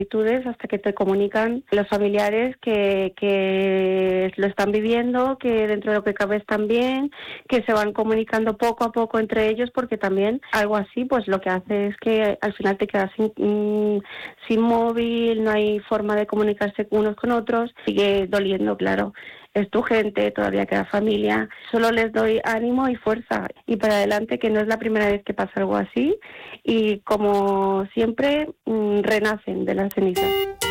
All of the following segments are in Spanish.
hasta que te comunican los familiares que lo están viviendo, que dentro de lo que cabe están bien, que se van comunicando poco a poco entre ellos, porque también algo así pues lo que hace es que al final te quedas sin móvil, no hay forma de comunicarse unos con otros, sigue doliendo, claro. Es tu gente, todavía queda familia. Solo les doy ánimo y fuerza y para adelante, que no es la primera vez que pasa algo así y como siempre renacen de las cenizas.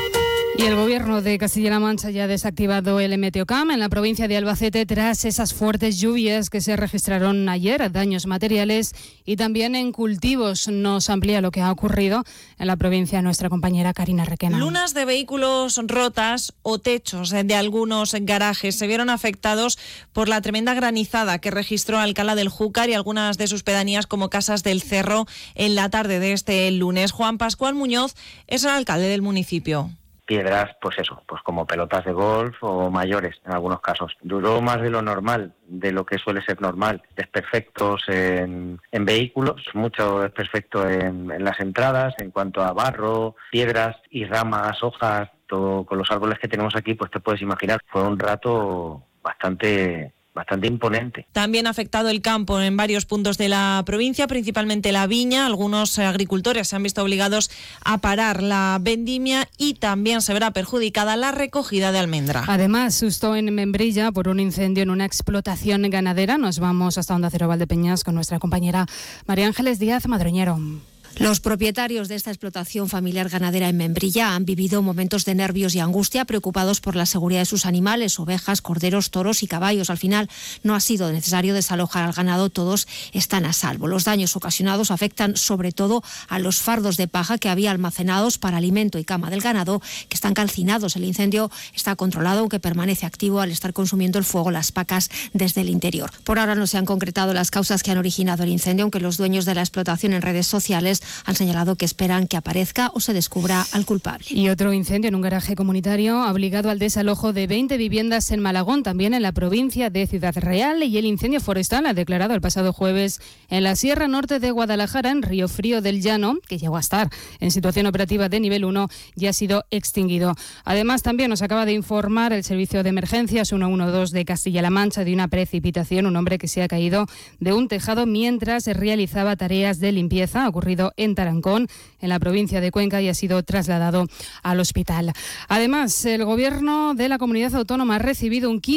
Y el Gobierno de Castilla-La Mancha ya ha desactivado el Meteocam en la provincia de Albacete tras esas fuertes lluvias que se registraron ayer, daños materiales y también en cultivos. Nos amplía lo que ha ocurrido en la provincia nuestra compañera Karina Requena. Lunas de vehículos rotas o techos de algunos garajes se vieron afectados por la tremenda granizada que registró Alcalá del Júcar y algunas de sus pedanías como Casas del Cerro en la tarde de este lunes. Juan Pascual Muñoz es el alcalde del municipio. Piedras, pues como pelotas de golf o mayores en algunos casos. Duró más de lo normal, de lo que suele ser normal. Desperfectos en vehículos, mucho desperfecto en las entradas, en cuanto a barro, piedras y ramas, hojas, todo con los árboles que tenemos aquí, pues te puedes imaginar. Fue un rato bastante imponente. También ha afectado el campo en varios puntos de la provincia, principalmente la viña. Algunos agricultores se han visto obligados a parar la vendimia y también se verá perjudicada la recogida de almendra. Además, susto en Membrilla por un incendio en una explotación ganadera. Nos vamos hasta Onda Cero Valdepeñas con nuestra compañera María Ángeles Díaz Madroñero. Los propietarios de esta explotación familiar ganadera en Membrilla han vivido momentos de nervios y angustia, preocupados por la seguridad de sus animales, ovejas, corderos, toros y caballos. Al final no ha sido necesario desalojar al ganado, todos están a salvo. Los daños ocasionados afectan sobre todo a los fardos de paja que había almacenados para alimento y cama del ganado, que están calcinados. El incendio está controlado, aunque permanece activo al estar consumiendo el fuego las pacas desde el interior. Por ahora no se han concretado las causas que han originado el incendio, aunque los dueños de la explotación en redes sociales han señalado que esperan que aparezca o se descubra al culpable. Y otro incendio en un garaje comunitario ha obligado al desalojo de 20 viviendas en Malagón, también en la provincia de Ciudad Real, y el incendio forestal ha declarado el pasado jueves en la Sierra Norte de Guadalajara, en Río Frío del Llano, que llegó a estar en situación operativa de nivel 1 y ha sido extinguido. Además, también nos acaba de informar el Servicio de Emergencias 112 de Castilla-La Mancha de una precipitación, un hombre que se ha caído de un tejado mientras realizaba tareas de limpieza. Ha ocurrido en Tarancón, en la provincia de Cuenca, y ha sido trasladado al hospital. Además, el Gobierno de la Comunidad Autónoma ha recibido un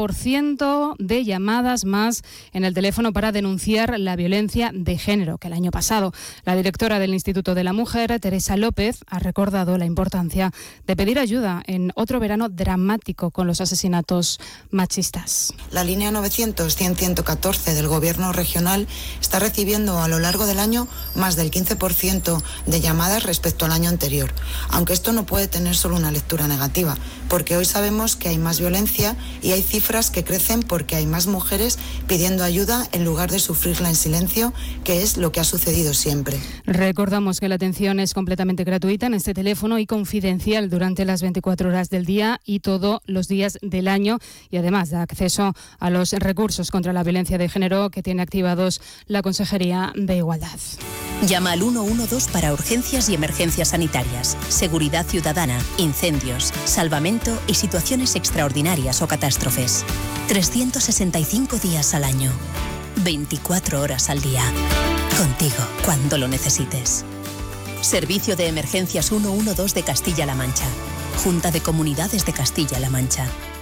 15% de llamadas más en el teléfono para denunciar la violencia de género que el año pasado. La directora del Instituto de la Mujer, Teresa López, ha recordado la importancia de pedir ayuda en otro verano dramático con los asesinatos machistas. La línea 900-100-114 del Gobierno regional está recibiendo a lo largo del año más del 15% de llamadas respecto al año anterior, aunque esto no puede tener solo una lectura negativa, porque hoy sabemos que hay más violencia y hay cifras que crecen porque hay más mujeres pidiendo ayuda en lugar de sufrirla en silencio, que es lo que ha sucedido siempre. Recordamos que la atención es completamente gratuita en este teléfono y confidencial durante las 24 horas del día y todos los días del año, y además da acceso a los recursos contra la violencia de género que tiene activados la Consejería de Igualdad. Llama al 112 para urgencias y emergencias sanitarias, seguridad ciudadana, incendios, salvamento y situaciones extraordinarias o catástrofes. 365 días al año, 24 horas al día. Contigo cuando lo necesites. Servicio de Emergencias 112 de Castilla-La Mancha. Junta de Comunidades de Castilla-La Mancha.